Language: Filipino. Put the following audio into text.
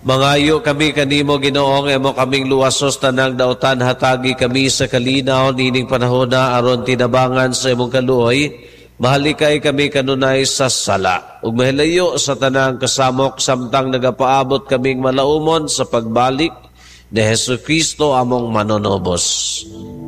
Mangayo kami kanimo Ginoong emo kaming luwasos tanang dautan hatagi kami sa kalinaw nining panahon na aron tinabangan sa imong kaluoy. Mahalikay kami kanunay sa sala ug mahilayo sa tanang kasamok samtang nagapaabot kaming malaumon sa pagbalik ni Jesucristo among manonobos.